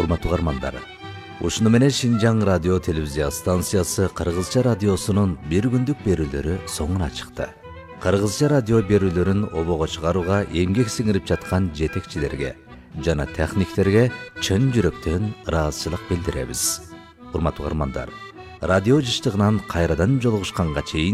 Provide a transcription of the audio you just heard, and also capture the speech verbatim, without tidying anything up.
Урматтуу угармандар, ушуну менен Шинжаң радио телевизия станциясы Кыргызча радиосунун бир күндүк берүүлөрү соңуна чыкты. Кыргызча радио берүүлөрүн обого чыгарууга эмгек сиңирип жаткан жетекчилерге жана техниктерге чын жүрөктөн ыраазычылык билдиребиз. Урматтуу угармандар, радио жыштыгынан кайрадан жолугушканга чейин